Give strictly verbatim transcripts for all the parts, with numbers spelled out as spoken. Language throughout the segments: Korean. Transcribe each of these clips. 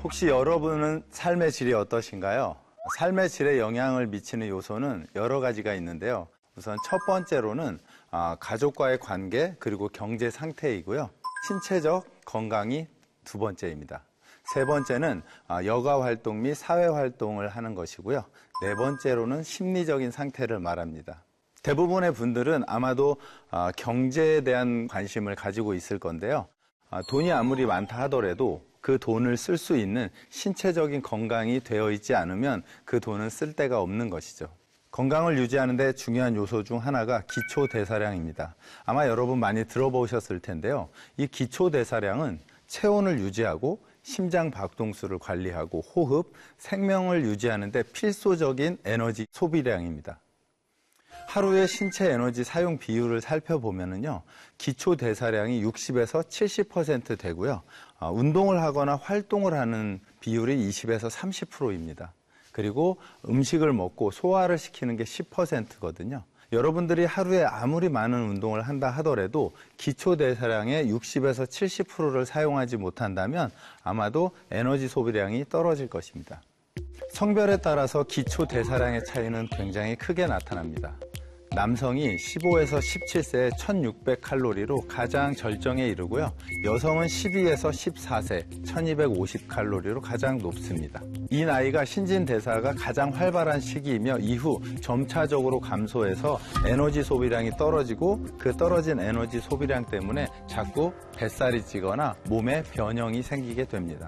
혹시 여러분은 삶의 질이 어떠신가요? 삶의 질에 영향을 미치는 요소는 여러 가지가 있는데요. 우선 첫 번째로는 가족과의 관계 그리고 경제 상태이고요. 신체적 건강이 두 번째입니다. 세 번째는 여가 활동 및 사회 활동을 하는 것이고요. 네 번째로는 심리적인 상태를 말합니다. 대부분의 분들은 아마도 경제에 대한 관심을 가지고 있을 건데요. 돈이 아무리 많다 하더라도 그 돈을 쓸 수 있는 신체적인 건강이 되어 있지 않으면 그 돈은 쓸 데가 없는 것이죠. 건강을 유지하는 데 중요한 요소 중 하나가 기초대사량입니다. 아마 여러분 많이 들어보셨을 텐데요. 이 기초대사량은 체온을 유지하고 심장 박동수를 관리하고 호흡, 생명을 유지하는 데 필수적인 에너지 소비량입니다. 하루의 신체 에너지 사용 비율을 살펴보면요, 기초 대사량이 육십에서 칠십 퍼센트 되고요, 운동을 하거나 활동을 하는 비율이 이십에서 삼십 퍼센트입니다. 그리고 음식을 먹고 소화를 시키는 게 십 퍼센트거든요. 여러분들이 하루에 아무리 많은 운동을 한다 하더라도 기초 대사량의 육십에서 칠십 퍼센트를 사용하지 못한다면 아마도 에너지 소비량이 떨어질 것입니다. 성별에 따라서 기초 대사량의 차이는 굉장히 크게 나타납니다. 남성이 십오에서 십칠 세에 천육백 칼로리로 가장 절정에 이르고요. 여성은 십이에서 십사 세, 천이백오십 칼로리로 가장 높습니다. 이 나이가 신진대사가 가장 활발한 시기이며 이후 점차적으로 감소해서 에너지 소비량이 떨어지고 그 떨어진 에너지 소비량 때문에 자꾸 뱃살이 찌거나 몸에 변형이 생기게 됩니다.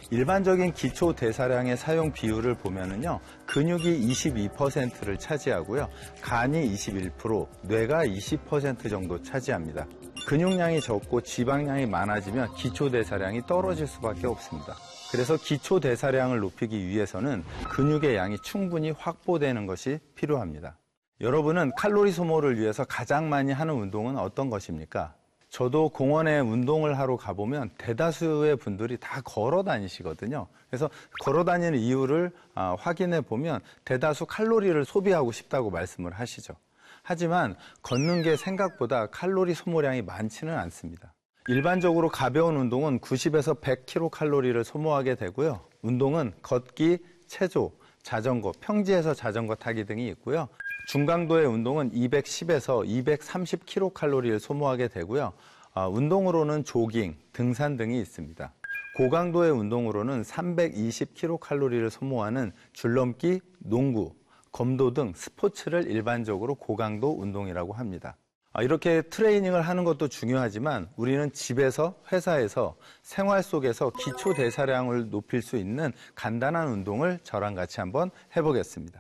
일반적인 기초 대사량의 사용 비율을 보면은요, 근육이 이십이 퍼센트를 차지하고요, 간이 이십일 퍼센트, 뇌가 이십 퍼센트 정도 차지합니다. 근육량이 적고 지방량이 많아지면 기초 대사량이 떨어질 수밖에 없습니다. 그래서 기초 대사량을 높이기 위해서는 근육의 양이 충분히 확보되는 것이 필요합니다. 여러분은 칼로리 소모를 위해서 가장 많이 하는 운동은 어떤 것입니까? 저도 공원에 운동을 하러 가보면 대다수의 분들이 다 걸어 다니시거든요. 그래서 걸어 다니는 이유를 확인해 보면 대다수 칼로리를 소비하고 싶다고 말씀을 하시죠. 하지만 걷는 게 생각보다 칼로리 소모량이 많지는 않습니다. 일반적으로 가벼운 운동은 구십에서 백 킬로칼로리를 소모하게 되고요. 운동은 걷기, 체조, 자전거, 평지에서 자전거 타기 등이 있고요. 중강도의 운동은 이백십에서 이백삼십 킬로칼로리를 소모하게 되고요. 어, 운동으로는 조깅, 등산 등이 있습니다. 고강도의 운동으로는 삼백이십 킬로칼로리를 소모하는 줄넘기, 농구, 검도 등 스포츠를 일반적으로 고강도 운동이라고 합니다. 아, 이렇게 트레이닝을 하는 것도 중요하지만 우리는 집에서, 회사에서, 생활 속에서 기초 대사량을 높일 수 있는 간단한 운동을 저랑 같이 한번 해보겠습니다.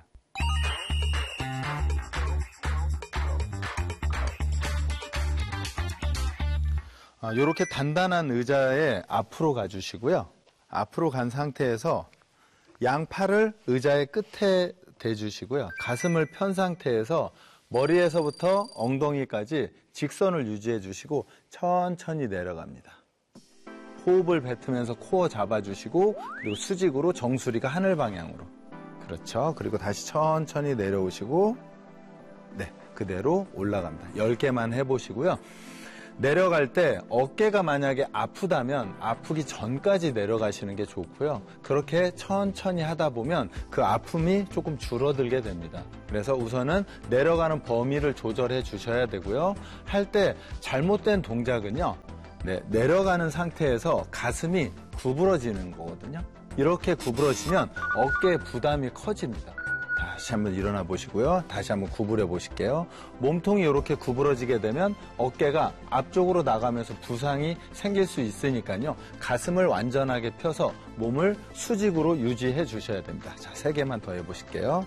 이렇게 단단한 의자에 앞으로 가주시고요. 앞으로 간 상태에서 양팔을 의자의 끝에 대주시고요. 가슴을 편 상태에서 머리에서부터 엉덩이까지 직선을 유지해 주시고 천천히 내려갑니다. 호흡을 뱉으면서 코어 잡아주시고 그리고 수직으로 정수리가 하늘 방향으로. 그렇죠. 그리고 다시 천천히 내려오시고 네, 그대로 올라갑니다. 열 개만 해보시고요. 내려갈 때 어깨가 만약에 아프다면 아프기 전까지 내려가시는 게 좋고요. 그렇게 천천히 하다 보면 그 아픔이 조금 줄어들게 됩니다. 그래서 우선은 내려가는 범위를 조절해 주셔야 되고요. 할 때 잘못된 동작은요, 네, 내려가는 상태에서 가슴이 구부러지는 거거든요. 이렇게 구부러지면 어깨에 부담이 커집니다. 다시 한번 일어나 보시고요. 다시 한번 구부려 보실게요. 몸통이 이렇게 구부러지게 되면 어깨가 앞쪽으로 나가면서 부상이 생길 수 있으니까요. 가슴을 완전하게 펴서 몸을 수직으로 유지해 주셔야 됩니다. 자, 세 개만 더 해보실게요.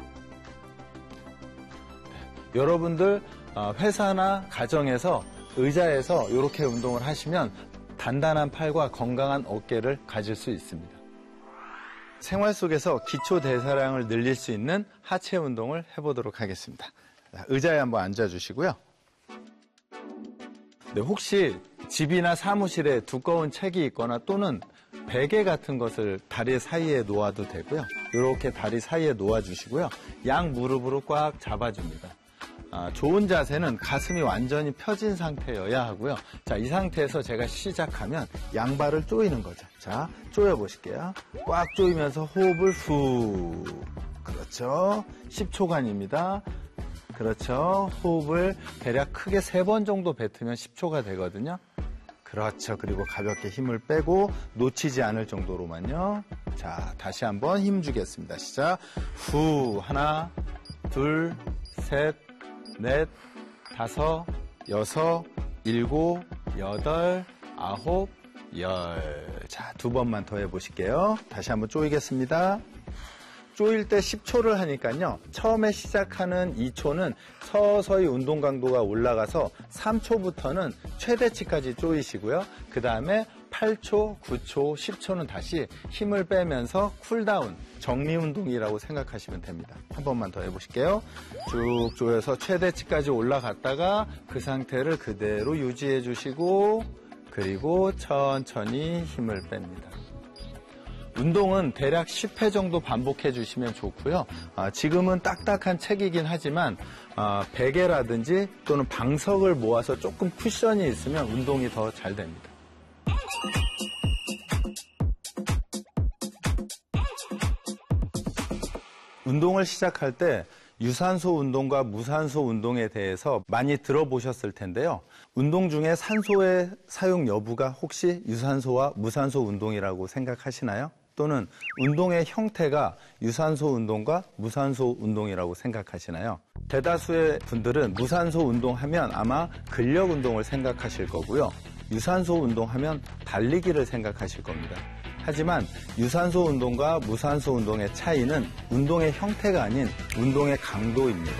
네, 여러분들 회사나 가정에서 의자에서 이렇게 운동을 하시면 단단한 팔과 건강한 어깨를 가질 수 있습니다. 생활 속에서 기초 대사량을 늘릴 수 있는 하체 운동을 해보도록 하겠습니다. 의자에 한번 앉아주시고요. 네, 혹시 집이나 사무실에 두꺼운 책이 있거나 또는 베개 같은 것을 다리 사이에 놓아도 되고요. 이렇게 다리 사이에 놓아주시고요. 양 무릎으로 꽉 잡아줍니다. 아, 좋은 자세는 가슴이 완전히 펴진 상태여야 하고요. 자, 이 상태에서 제가 시작하면 양발을 조이는 거죠. 자, 조여 보실게요. 꽉 조이면서 호흡을 후. 그렇죠. 십 초간입니다. 그렇죠. 호흡을 대략 크게 세 번 정도 뱉으면 십 초가 되거든요. 그렇죠. 그리고 가볍게 힘을 빼고 놓치지 않을 정도로만요. 자, 다시 한번 힘 주겠습니다. 시작. 후. 하나, 둘, 셋, 넷, 다섯, 여섯, 일곱, 여덟, 아홉, 열. 자, 두 번만 더 해보실게요. 다시 한번 조이겠습니다. 조일 때 십 초를 하니까요. 처음에 시작하는 이 초는 서서히 운동 강도가 올라가서 삼 초부터는 최대치까지 조이시고요. 그 다음에 팔 초, 구 초, 십 초는 다시 힘을 빼면서 쿨다운, 정리 운동이라고 생각하시면 됩니다. 한 번만 더 해보실게요. 쭉 조여서 최대치까지 올라갔다가 그 상태를 그대로 유지해 주시고 그리고 천천히 힘을 뺍니다. 운동은 대략 십 회 정도 반복해 주시면 좋고요. 아, 지금은 딱딱한 책이긴 하지만 아, 베개라든지 또는 방석을 모아서 조금 쿠션이 있으면 운동이 더 잘 됩니다. 운동을 시작할 때 유산소 운동과 무산소 운동에 대해서 많이 들어보셨을 텐데요. 운동 중에 산소의 사용 여부가 혹시 유산소와 무산소 운동이라고 생각하시나요? 또는 운동의 형태가 유산소 운동과 무산소 운동이라고 생각하시나요? 대다수의 분들은 무산소 운동하면 아마 근력 운동을 생각하실 거고요. 유산소 운동하면 달리기를 생각하실 겁니다. 하지만 유산소 운동과 무산소 운동의 차이는 운동의 형태가 아닌 운동의 강도입니다.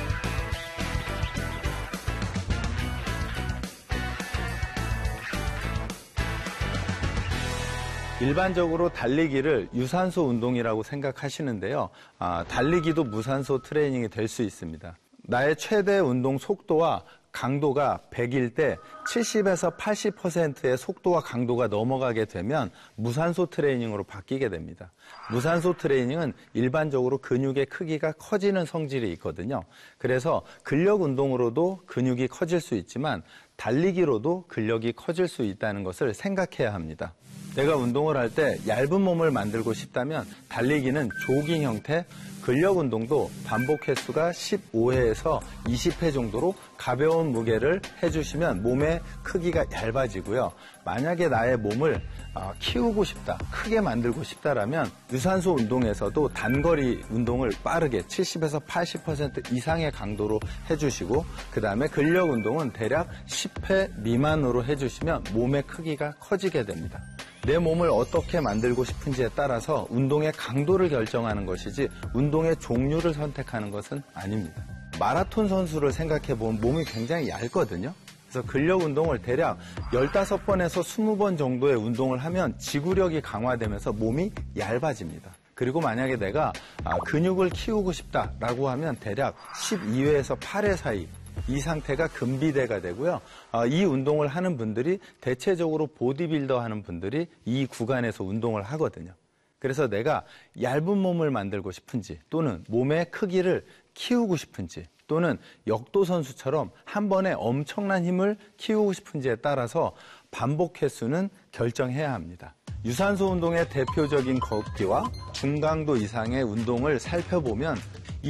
일반적으로 달리기를 유산소 운동이라고 생각하시는데요. 아, 달리기도 무산소 트레이닝이 될 수 있습니다. 나의 최대 운동 속도와 강도가 백일 때 칠십에서 팔십 퍼센트의 속도와 강도가 넘어가게 되면 무산소 트레이닝으로 바뀌게 됩니다. 무산소 트레이닝은 일반적으로 근육의 크기가 커지는 성질이 있거든요. 그래서 근력 운동으로도 근육이 커질 수 있지만 달리기로도 근력이 커질 수 있다는 것을 생각해야 합니다. 내가 운동을 할 때 얇은 몸을 만들고 싶다면 달리기는 조깅 형태, 근력 운동도 반복 횟수가 십오 회에서 이십 회 정도로 가벼운 무게를 해주시면 몸의 크기가 얇아지고요. 만약에 나의 몸을 키우고 싶다, 크게 만들고 싶다라면 유산소 운동에서도 단거리 운동을 빠르게 칠십에서 팔십 퍼센트 이상의 강도로 해주시고 그 다음에 근력 운동은 대략 십 회 미만으로 해주시면 몸의 크기가 커지게 됩니다. 내 몸을 어떻게 만들고 싶은지에 따라서 운동의 강도를 결정하는 것이지 운동의 종류를 선택하는 것은 아닙니다. 마라톤 선수를 생각해보면 몸이 굉장히 얇거든요. 그래서 근력 운동을 대략 열다섯 번에서 스무 번 정도의 운동을 하면 지구력이 강화되면서 몸이 얇아집니다. 그리고 만약에 내가 근육을 키우고 싶다라고 하면 대략 십이 회에서 팔 회 사이 이 상태가 근비대가 되고요. 이 운동을 하는 분들이 대체적으로 보디빌더 하는 분들이 이 구간에서 운동을 하거든요. 그래서 내가 얇은 몸을 만들고 싶은지 또는 몸의 크기를 키우고 싶은지 또는 역도 선수처럼 한 번에 엄청난 힘을 키우고 싶은지에 따라서 반복 횟수는 결정해야 합니다. 유산소 운동의 대표적인 걷기와 중강도 이상의 운동을 살펴보면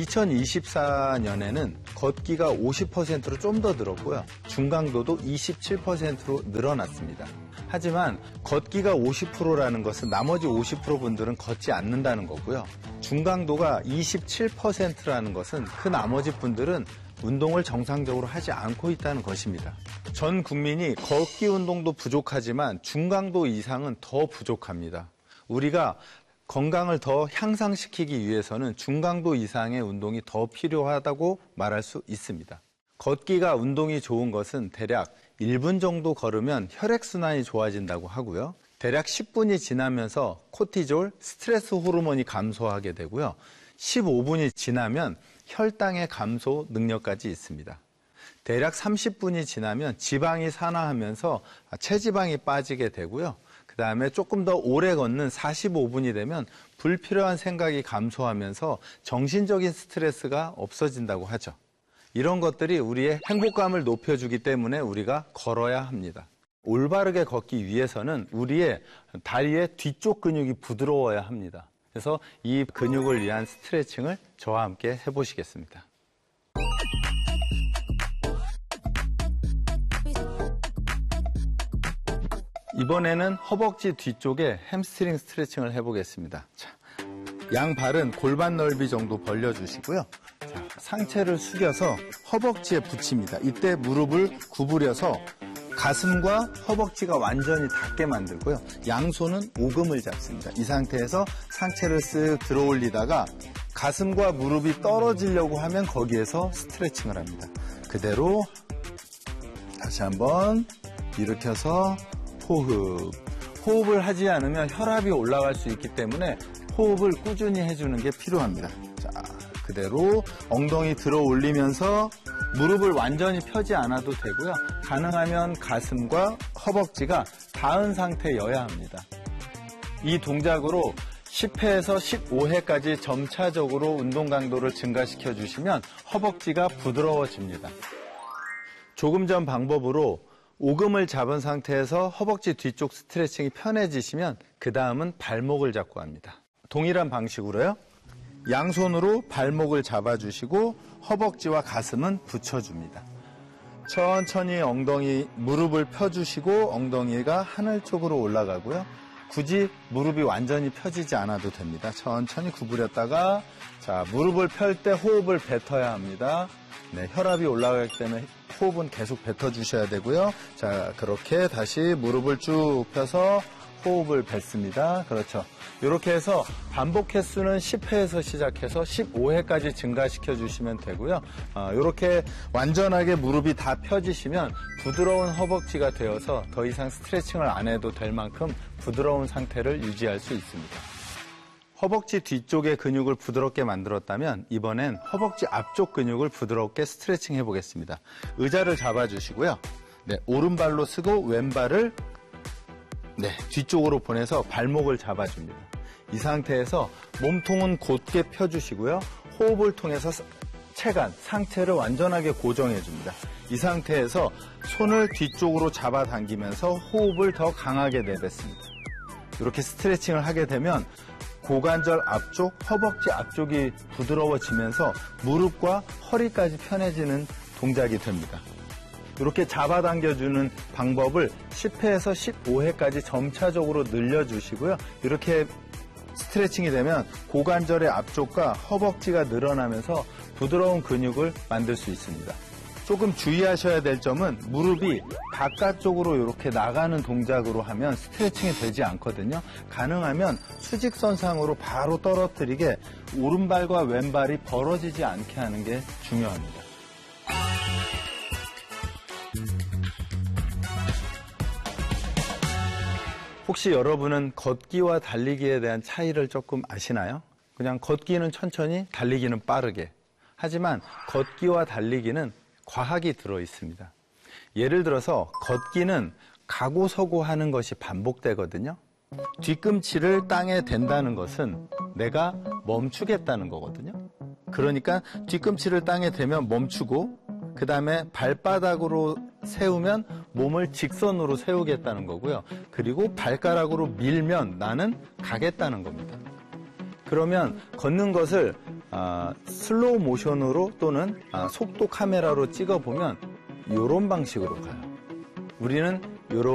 이천이십사 년에는 걷기가 오십 퍼센트로 좀 더 늘었고요. 중강도도 이십칠 퍼센트로 늘어났습니다. 하지만 걷기가 오십 퍼센트라는 것은 나머지 오십 퍼센트 분들은 걷지 않는다는 거고요. 중강도가 이십칠 퍼센트라는 것은 그 나머지 분들은 운동을 정상적으로 하지 않고 있다는 것입니다. 전 국민이 걷기 운동도 부족하지만 중강도 이상은 더 부족합니다. 우리가 건강을 더 향상시키기 위해서는 중강도 이상의 운동이 더 필요하다고 말할 수 있습니다. 걷기가 운동이 좋은 것은 대략 일 분 정도 걸으면 혈액순환이 좋아진다고 하고요. 대략 십 분이 지나면서 코티졸, 스트레스 호르몬이 감소하게 되고요. 십오 분이 지나면 혈당의 감소 능력까지 있습니다. 대략 삼십 분이 지나면 지방이 산화하면서 체지방이 빠지게 되고요. 그 다음에 조금 더 오래 걷는 사십오 분이 되면 불필요한 생각이 감소하면서 정신적인 스트레스가 없어진다고 하죠. 이런 것들이 우리의 행복감을 높여주기 때문에 우리가 걸어야 합니다. 올바르게 걷기 위해서는 우리의 다리의 뒤쪽 근육이 부드러워야 합니다. 그래서 이 근육을 위한 스트레칭을 저와 함께 해보시겠습니다. 이번에는 허벅지 뒤쪽에 햄스트링 스트레칭을 해보겠습니다. 자, 양발은 골반 넓이 정도 벌려주시고요. 자, 상체를 숙여서 허벅지에 붙입니다. 이때 무릎을 구부려서 가슴과 허벅지가 완전히 닿게 만들고요. 양손은 오금을 잡습니다. 이 상태에서 상체를 쓱 들어 올리다가 가슴과 무릎이 떨어지려고 하면 거기에서 스트레칭을 합니다. 그대로 다시 한번 일으켜서 호흡. 호흡을 하지 않으면 혈압이 올라갈 수 있기 때문에 호흡을 꾸준히 해주는 게 필요합니다. 자, 그대로 엉덩이 들어 올리면서 무릎을 완전히 펴지 않아도 되고요. 가능하면 가슴과 허벅지가 닿은 상태여야 합니다. 이 동작으로 십 회에서 십오 회까지 점차적으로 운동 강도를 증가시켜 주시면 허벅지가 부드러워집니다. 조금 전 방법으로 오금을 잡은 상태에서 허벅지 뒤쪽 스트레칭이 편해지시면 그 다음은 발목을 잡고 합니다. 동일한 방식으로요. 양손으로 발목을 잡아주시고 허벅지와 가슴은 붙여줍니다. 천천히 엉덩이, 무릎을 펴주시고 엉덩이가 하늘 쪽으로 올라가고요. 굳이 무릎이 완전히 펴지지 않아도 됩니다. 천천히 구부렸다가 자, 무릎을 펼 때 호흡을 뱉어야 합니다. 네, 혈압이 올라가기 때문에 호흡은 계속 뱉어주셔야 되고요. 자, 그렇게 다시 무릎을 쭉 펴서 호흡을 뱉습니다. 그렇죠. 이렇게 해서 반복 횟수는 십 회에서 시작해서 십오 회까지 증가시켜 주시면 되고요. 어, 이렇게 완전하게 무릎이 다 펴지시면 부드러운 허벅지가 되어서 더 이상 스트레칭을 안 해도 될 만큼 부드러운 상태를 유지할 수 있습니다. 허벅지 뒤쪽의 근육을 부드럽게 만들었다면 이번엔 허벅지 앞쪽 근육을 부드럽게 스트레칭 해보겠습니다. 의자를 잡아주시고요. 네, 오른발로 쓰고 왼발을 네, 뒤쪽으로 보내서 발목을 잡아줍니다. 이 상태에서 몸통은 곧게 펴주시고요. 호흡을 통해서 체간, 상체를 완전하게 고정해줍니다. 이 상태에서 손을 뒤쪽으로 잡아당기면서 호흡을 더 강하게 내뱉습니다. 이렇게 스트레칭을 하게 되면 고관절 앞쪽, 허벅지 앞쪽이 부드러워지면서 무릎과 허리까지 편해지는 동작이 됩니다. 이렇게 잡아당겨주는 방법을 십 회에서 십오 회까지 점차적으로 늘려주시고요. 이렇게 스트레칭이 되면 고관절의 앞쪽과 허벅지가 늘어나면서 부드러운 근육을 만들 수 있습니다. 조금 주의하셔야 될 점은 무릎이 바깥쪽으로 이렇게 나가는 동작으로 하면 스트레칭이 되지 않거든요. 가능하면 수직선상으로 바로 떨어뜨리게 오른발과 왼발이 벌어지지 않게 하는 게 중요합니다. 혹시 여러분은 걷기와 달리기에 대한 차이를 조금 아시나요? 그냥 걷기는 천천히, 달리기는 빠르게. 하지만 걷기와 달리기는 과학이 들어 있습니다. 예를 들어서 걷기는 가고 서고 하는 것이 반복되거든요. 뒤꿈치를 땅에 댄다는 것은 내가 멈추겠다는 거거든요. 그러니까 뒤꿈치를 땅에 대면 멈추고 그 다음에 발바닥으로 세우면 몸을 직선으로 세우겠다는 거고요. 그리고 발가락으로 밀면 나는 가겠다는 겁니다. 그러면 걷는 것을 아, 슬로우 모션으로 또는 아, 속도 카메라로 찍어보면 이런 방식으로 가요. 우리는 이런